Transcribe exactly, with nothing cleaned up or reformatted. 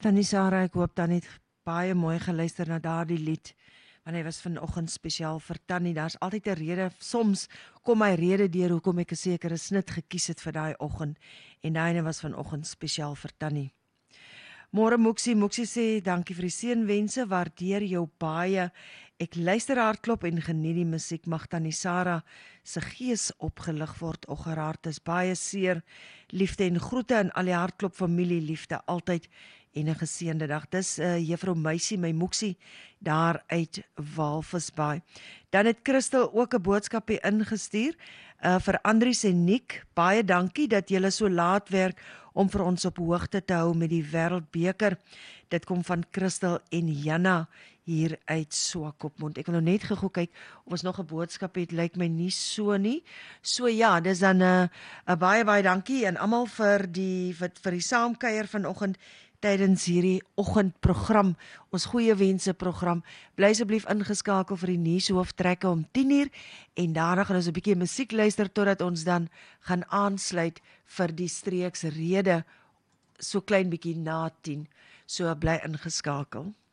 Tannie Sarah, ek hoop dan het baie mooi geluister na daardie lied, want hy was vanoggend spesiaal vir Tannie. Daar's altyd 'n rede, soms kom my rede deur hoekom ek 'n sekere snit gekies het vir daai oggend, en daai was vanoggend spesiaal vir Tannie. Môre Moeksie, Moeksie sê, dankie vir die seënwense, waardeer jou baie. Ek luister hardklop en geniet die musiek. Mag Tannie Sarah se gees opgelig word. O, haar hart is baie seer. Liefde en groete aan al die hardklop familie, liefde altyd en 'n geseënde dag. Dis uh, juffrou Meisie, my Moeksie, daar uit Walvisbaai. Dan het Christel ook 'n boodskap hier ingestuur uh, vir Andries en Nick. Baie dankie dat julle so laat werk om vir ons op hoogte te hou met die Wêreldbeker. Dit kom van Christel en Janna hier uit Swakopmund. Ek wil nou net gego kyk of ons nog 'n boodskap het, lyk my nie so nie. So ja, dis dan 'n uh, uh, baie baie dankie aan almal vir die vir, vir die saamkuier vanoggend tydens hierdie oggendprogram, ons goeie wense program. Bly asseblief ingeskakel vir die nuushooftrekke om tien uur en daarna gaan ons 'n bietjie musiek luister totdat ons dan gaan aansluit vir die streeksrede so klein bietjie na tien. So bly ingeskakel.